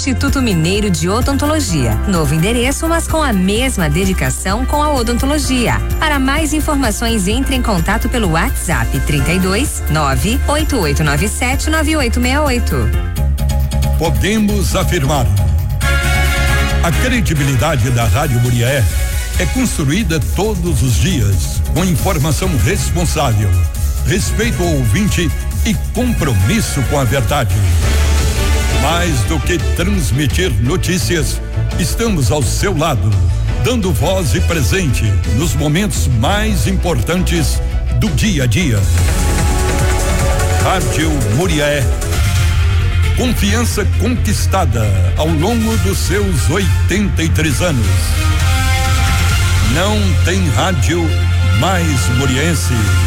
Instituto Mineiro de Odontologia. Novo endereço, mas com a mesma dedicação com a odontologia. Para mais informações, entre em contato pelo WhatsApp 32 98897 9868. Podemos afirmar: a credibilidade da Rádio Muriaé é construída todos os dias com informação responsável, respeito ao ouvinte e compromisso com a verdade. Mais do que transmitir notícias, estamos ao seu lado, dando voz e presente nos momentos mais importantes do dia a dia. Rádio Muriaé. Confiança conquistada ao longo dos seus 83 anos. Não tem rádio mais muriense.